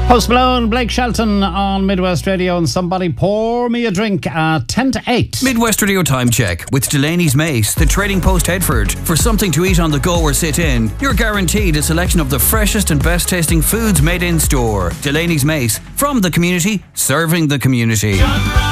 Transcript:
Post Malone, Blake Shelton on Midwest Radio, and somebody pour me a drink at 10 to 8. Midwest Radio time check with Delaney's Mace, the Trading Post Headford. For something to eat on the go or sit in, you're guaranteed a selection of the freshest and best tasting foods made in store. Delaney's Mace, from the community, serving the community.